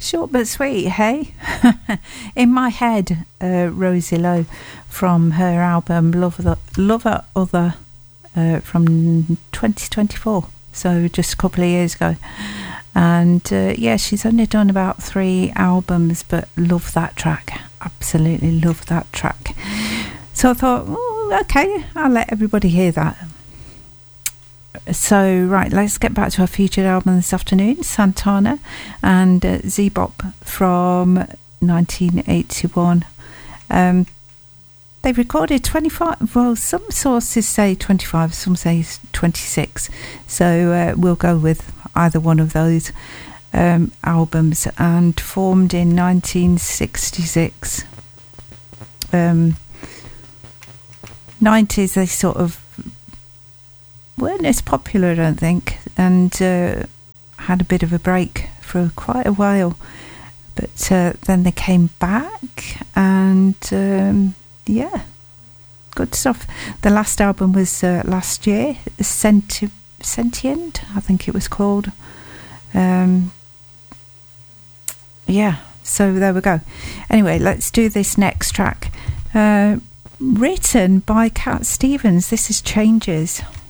Short but sweet, hey? In my head, Rosie Lowe from her album Lover Other from 2024, so just a couple of years ago. And yeah, she's only done about 3 albums, but love that track. Absolutely love that track. So I thought, oh, okay, I'll let everybody hear that. So, right, let's get back to our featured album this afternoon, Santana and Zebop from 1981. They recorded 25, well, some sources say 25, some say 26. So we'll go with either one of those albums, and formed in 1966. 90s, they sort of weren't as popular, I don't think, and had a bit of a break for quite a while, but then they came back, and yeah, good stuff. The last album was last year, Sentient, I think it was called. Yeah, so there we go. Anyway, let's do this next track, written by Cat Stevens. This is Changes.